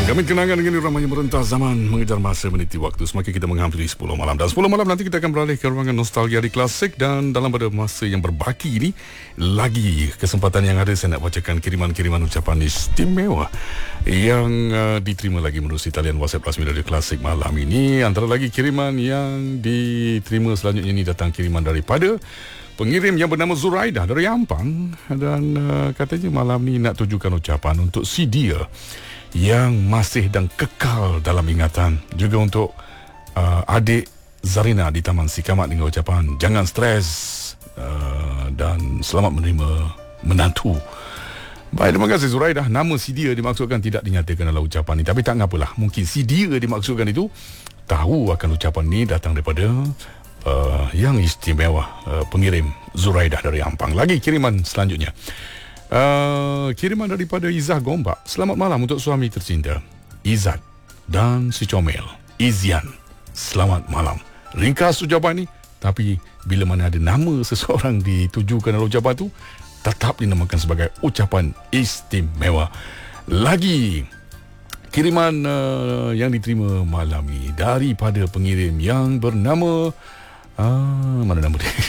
Kami kenangan dengan ramai merentas zaman, mengejar masa meniti waktu. Semakin kita menghampiri 10 malam. Dan 10 malam nanti kita akan beralih ke ruangan nostalgia di Klasik. Dan dalam pada masa yang berbaki ini, lagi kesempatan yang ada, saya nak bacakan kiriman-kiriman ucapan istimewa yang diterima lagi menerusi talian WhatsApp rasmi dari Klasik malam ini. Antara lagi kiriman yang diterima selanjutnya ini datang kiriman daripada pengirim yang bernama Zuraidah dari Ampang. Dan katanya malam ni nak tujukan ucapan untuk si dia yang masih dan kekal dalam ingatan. Juga untuk adik Zarina di Taman Sikamat dengan ucapan jangan stres dan selamat menerima menantu. Baik, terima kasih Zuraidah. Nama si dia dimaksudkan tidak dinyatakan dalam ucapan ni, tapi tak ngapalah. Mungkin si dia dimaksudkan itu tahu akan ucapan ni datang daripada yang istimewa, pengirim Zuraidah dari Ampang. Lagi kiriman selanjutnya, kiriman daripada Izzah Gombak. Selamat malam untuk suami tercinta Izzat dan si comel Izian. Selamat malam. Ringkas ucapan ni, tapi bila mana ada nama seseorang ditujukan dalam ucapan tu, tetap dinamakan sebagai ucapan istimewa. Lagi kiriman yang diterima malam ni daripada pengirim yang bernama mana nama dia?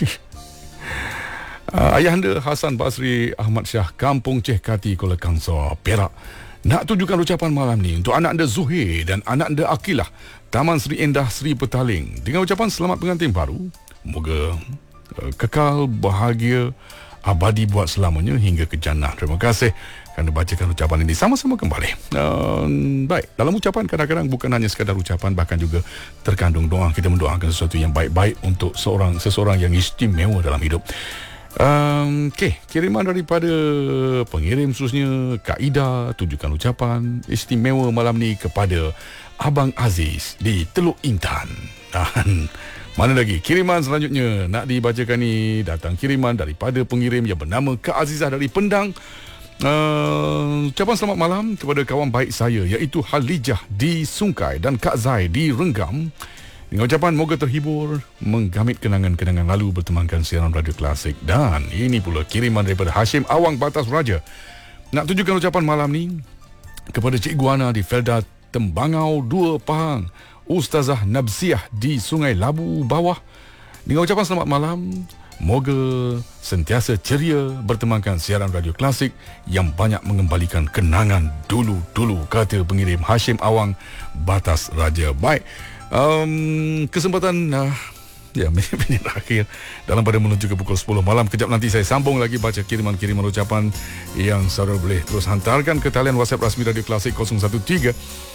Ayahanda Hasan Basri Ahmad Syah, Kampung Cehkati, Kuala Kangsar, Perak. Nak tujukan ucapan malam ni untuk anak anda Zuhair dan anak anda Akilah, Taman Sri Endah Sri Petaling, dengan ucapan selamat pengantin baru. Moga kekal bahagia abadi buat selamanya hingga ke jannah. Terima kasih kerana bacakan ucapan ini. Sama-sama kembali. Baik, dalam ucapan kadang-kadang bukan hanya sekadar ucapan, bahkan juga terkandung doa. Kita mendoakan sesuatu yang baik-baik untuk seseorang yang istimewa dalam hidup. Kiriman daripada pengirim khususnya Kak Ida, tujukan ucapan istimewa malam ni kepada Abang Aziz di Teluk Intan. Dan mana lagi kiriman selanjutnya nak dibacakan ni, datang kiriman daripada pengirim yang bernama Kak Azizah dari Pendang. Ucapan selamat malam kepada kawan baik saya iaitu Halijah di Sungkai dan Kak Zai di Renggam. Dengan ucapan moga terhibur menggamit kenangan-kenangan lalu bertemankan siaran Radio Klasik. Dan ini pula kiriman daripada Hashim Awang Batas Raja. Nak tujukan ucapan malam ni kepada Cikgu Ana di Felda Tembangau 2 Pahang, Ustazah Nabsiah di Sungai Labu Bawah. Dengan ucapan selamat malam, moga sentiasa ceria bertemankan siaran Radio Klasik yang banyak mengembalikan kenangan dulu-dulu, kata pengirim Hashim Awang Batas Raja. Baik, kesempatan minit akhir dalam pada menuju ke pukul 10 malam. Kejap nanti saya sambung lagi baca kiriman-kiriman ucapan yang saudara boleh terus hantarkan ke talian WhatsApp rasmi Radio Klasik 013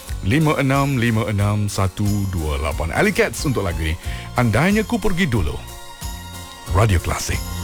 5656 128. Ali Cats untuk lagu ini. Andainya ku pergi dulu. Radio Klasik.